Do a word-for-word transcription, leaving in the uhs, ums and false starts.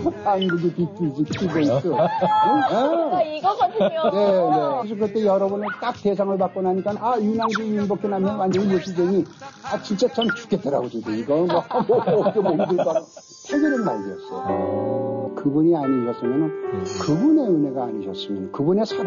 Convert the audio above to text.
한국이 비키즈 키보이스. 아, 이거거든요. 네, 네. 그래서 그때 여러분을 딱 대상을 받고 나니까, 아, 윤항주, 윤복현 하면 완전히 예술쟁이. 아, 진짜 참 죽겠더라고, 진짜. 이거 뭐, 뭐, 어깨 몸들과 타결은 말이었어요. 그분이 아니셨으면, 그분의 은혜가 아니셨으면, 그분의 사랑